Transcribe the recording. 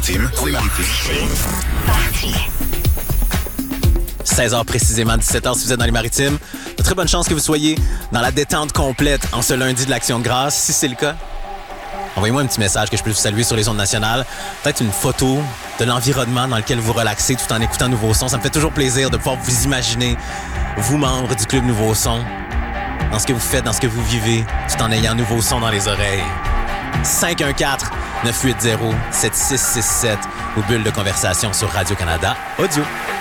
Maritime. 16h précisément, 17h si vous êtes dans les Maritimes. De très bonne chance que vous soyez dans la détente complète en ce lundi de l'Action de grâce. Si c'est le cas, envoyez-moi un petit message que je peux vous saluer sur les ondes nationales. Peut-être une photo de l'environnement dans lequel vous relaxez tout en écoutant Nouveau Son. Ça me fait toujours plaisir de pouvoir vous imaginer, vous membres du Club Nouveau Son, dans ce que vous faites, dans ce que vous vivez, tout en ayant Nouveau Son dans les oreilles. 514-980-7667 ou bulle de conversation sur Radio-Canada Audio.